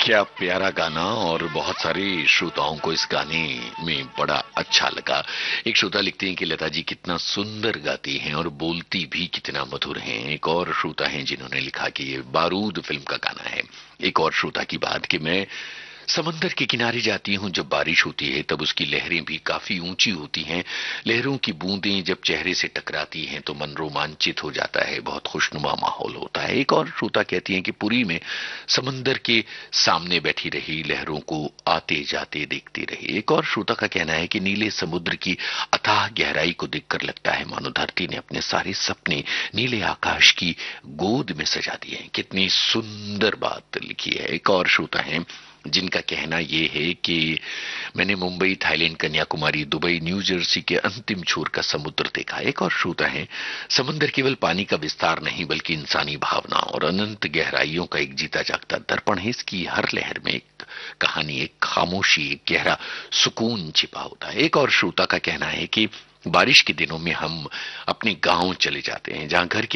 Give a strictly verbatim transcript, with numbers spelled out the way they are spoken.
क्या प्यारा गाना और बहुत सारे श्रोताओं को इस गाने में बड़ा अच्छा लगा। एक श्रोता लिखते हैं कि लता जी कितना सुंदर गाती हैं और बोलती भी कितना मधुर हैं। एक और श्रोता हैं जिन्होंने लिखा कि ये बारूद फिल्म का गाना है। एक और श्रोता की बात कि मैं समंदर के किनारे जाती हूँ जब बारिश होती है तब उसकी लहरें भी काफी ऊंची होती हैं। लहरों की बूंदें जब चेहरे से टकराती हैं तो मन रोमांचित हो जाता है, बहुत खुशनुमा माहौल होता है। एक और श्रोता कहती हैं कि पुरी में समंदर के सामने बैठी रही, लहरों को आते जाते देखती रही। एक और श्रोता का कहना है कि नीले समुद्र की अथाह गहराई को देखकर लगता है मानो धरती ने अपने सारे सपने नीले आकाश की गोद में सजा दिए हैं। कितनी सुंदर बात लिखी है। एक और श्रोता है जिनका कहना यह है कि मैंने Mumbai, Thailand, Kanyakumari, Dubai, new Jersey के अंतिम छोर का समुद्र देखा। एक और श्रोता है समंदर केवल पानी का विस्तार नहीं बल्कि इंसानी भावना और अनंत गहराइयों का एक जीता जागता दर्पण है। इसकी हर लहर में एक कहानी, एक खामोशी, एक गहरा सुकून छिपा होता है। एक और श्रोता का कहना है कि बारिश के दिनों में हम अपने गांव चले जाते हैं जहां घर के